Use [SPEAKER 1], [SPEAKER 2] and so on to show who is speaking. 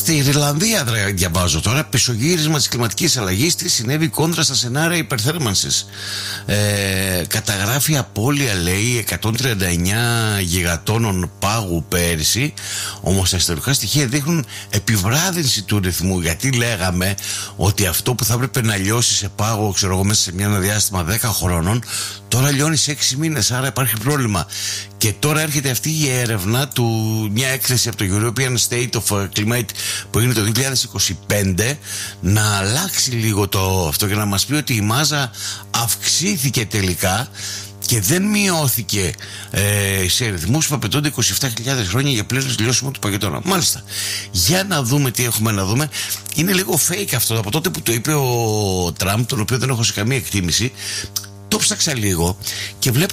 [SPEAKER 1] Στη Ιρλανδία διαβάζω τώρα, πισωγύρισμα της κλιματικής αλλαγής, τι συνέβη κόντρα στα σενάρια υπερθέρμανσης. Καταγράφει απώλεια, λέει, 139 γιγατόνων πάγου πέρυσι. Όμως τα ιστορικά στοιχεία δείχνουν επιβράδυνση του ρυθμού, γιατί λέγαμε ότι αυτό που θα έπρεπε να λιώσει σε πάγο, ξέρω εγώ, μέσα σε ένα διάστημα 10 χρόνων, τώρα λιώνει σε 6 μήνες, άρα υπάρχει πρόβλημα. Και τώρα έρχεται αυτή η έρευνα του, μια έκθεση από το European State of Climate που έγινε το 2025, να αλλάξει λίγο αυτό και να μας πει ότι η μάζα αυξήθηκε τελικά και δεν μειώθηκε σε ρυθμούς που απαιτούνται 27.000 χρόνια για πλήρως λιώσιμο του παγετώνα. Μάλιστα. Για να δούμε τι έχουμε να δούμε. Είναι λίγο fake αυτό. Από τότε που το είπε ο Τραμπ, τον οποίο δεν έχω σε καμία εκτίμηση, το ψάξα λίγο και βλέπω